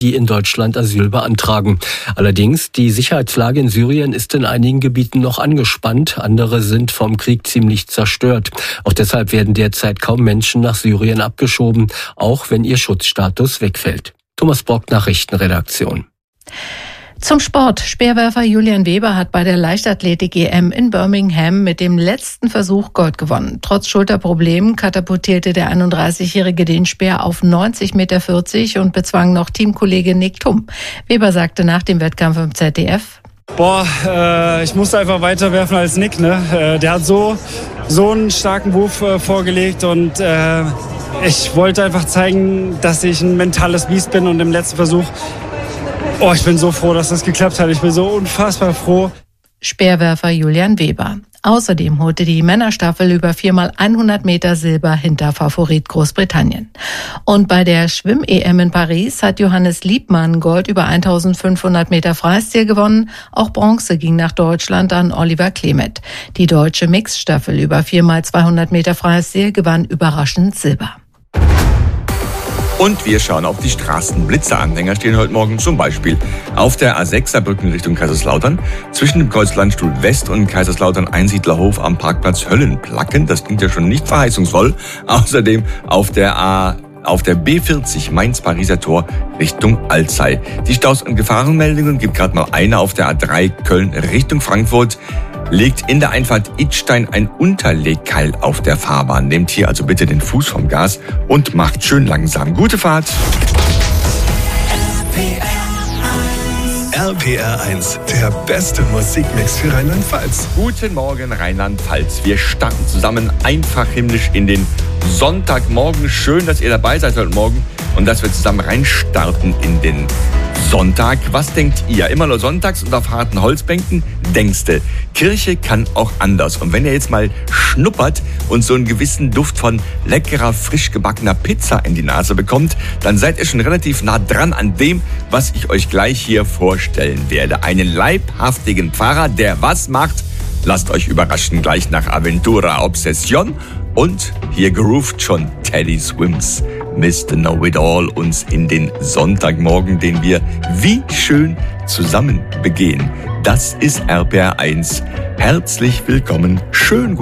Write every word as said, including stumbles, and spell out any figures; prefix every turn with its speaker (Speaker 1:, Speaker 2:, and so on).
Speaker 1: die in Deutschland Asyl beantragen. Allerdings, die Sicherheitslage in Syrien ist in einigen Gebieten noch angespannt. Andere sind vom Krieg ziemlich zerstört. Auch deshalb werden derzeit kaum Menschen nach Syrien abgeschoben, auch wenn ihr Schutzstatus wegfällt. Thomas Brock, Nachrichtenredaktion.
Speaker 2: Zum Sport. Speerwerfer Julian Weber hat bei der Leichtathletik-E M in Birmingham mit dem letzten Versuch Gold gewonnen. Trotz Schulterproblemen katapultierte der einunddreißigjährige den Speer auf neunzig Komma vierzig Meter und bezwang noch Teamkollege Nick Thum. Weber sagte nach dem Wettkampf im Z D F:
Speaker 3: Boah, äh, ich musste einfach weiter werfen als Nick. Ne? Äh, der hat so, so einen starken Wurf äh, vorgelegt und äh, ich wollte einfach zeigen, dass ich ein mentales Biest bin und im letzten Versuch, oh, ich bin so froh, dass das geklappt hat. Ich bin so unfassbar froh.
Speaker 2: Speerwerfer Julian Weber. Außerdem holte die Männerstaffel über viermal hundert Meter Silber hinter Favorit Großbritannien. Und bei der Schwimm-E M in Paris hat Johannes Liebmann Gold über eintausendfünfhundert Meter Freistil gewonnen. Auch Bronze ging nach Deutschland an Oliver Klemet. Die deutsche Mixstaffel über viermal zweihundert Meter Freistil gewann überraschend Silber.
Speaker 4: Und wir schauen auf die Straßenblitzer. Anhänger stehen heute Morgen zum Beispiel auf der A sechs Saarbrücken Richtung Kaiserslautern, zwischen dem Kreuz Landstuhl West und Kaiserslautern Einsiedlerhof am Parkplatz Höllenplacken. Das klingt ja schon nicht verheißungsvoll. Außerdem auf der A auf der B vierzig Mainz-Pariser Tor Richtung Alzey. Die Staus- und Gefahrenmeldungen gibt gerade mal eine auf der A drei Köln Richtung Frankfurt. Liegt in der Einfahrt Idstein ein Unterlegkeil auf der Fahrbahn. Nehmt hier also bitte den Fuß vom Gas und macht schön langsam. Gute Fahrt.
Speaker 5: R P R eins, der beste Musikmix für Rheinland-Pfalz.
Speaker 4: Guten Morgen Rheinland-Pfalz. Wir starten zusammen einfach himmlisch in den Sonntagmorgen. Schön, dass ihr dabei seid heute Morgen und dass wir zusammen reinstarten in den Sonntag. Was denkt ihr? Immer nur sonntags und auf harten Holzbänken? Denkste, Kirche kann auch anders. Und wenn ihr jetzt mal schnuppert und so einen gewissen Duft von leckerer, frisch gebackener Pizza in die Nase bekommt, dann seid ihr schon relativ nah dran an dem, was ich euch gleich hier vorstellen werde. Einen leibhaftigen Pfarrer, der was macht? Lasst euch überraschen, gleich nach Aventura Obsession. Und hier groovt schon Teddy Swims Mister Know-It-All uns in den Sonntagmorgen, den wir wie schön zusammen begehen. Das ist R P R eins. Herzlich willkommen. Schön gut.